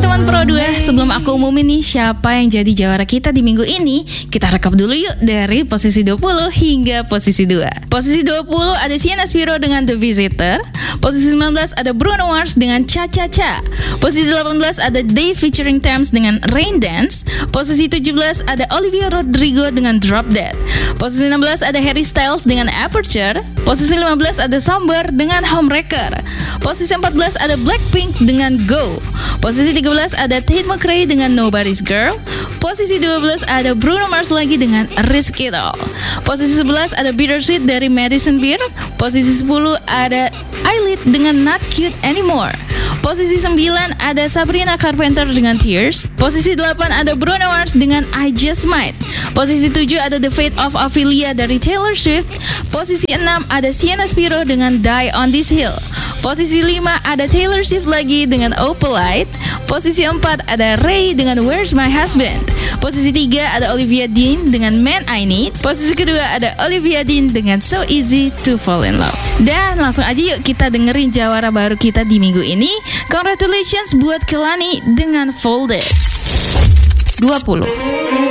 teman Pro 2, sebelum aku umumin nih siapa yang jadi jawara kita di minggu ini, kita rekap dulu yuk dari posisi 20 hingga posisi 2. Posisi 20 ada Sienna Spiro dengan The Visitor. Posisi 19 ada Bruno Mars dengan Cha Cha Cha. Posisi 18 ada Dave featuring Thames dengan Rain Dance. Posisi 17 ada Olivia Rodrigo dengan Drop Dead. Posisi 16 ada Harry Styles dengan Aperture. Posisi 15 ada Somber dengan Homewrecker. Posisi 14 ada Blackpink dengan Go. Posisi 13 ada Tate McRae dengan Nobody's Girl. Posisi 12 ada Bruno Mars lagi dengan Risk It All. Posisi 11 ada Bittersweet dari Madison Beer. Posisi 10 ada Eyelid dengan Not Cute Anymore. Posisi 9 ada Sabrina Carpenter dengan Tears. Posisi 8 ada Bruno Mars dengan I Just Might. Posisi 7 ada The Fate of Ophelia dari Taylor Swift. Posisi 6 ada Sienna Spiro dengan Die on This Hill. Posisi 5 ada Taylor Swift lagi dengan Opalite. Posisi 4 ada Ray dengan Where's My Husband. Posisi 3 ada Olivia Dean dengan Man I Need. Posisi kedua ada Olivia Dean dengan So Easy to Fall in Love. Dan langsung aja yuk kita dengerin jawara baru kita di minggu ini. Congratulations buat Kehlani dengan Folded. 20.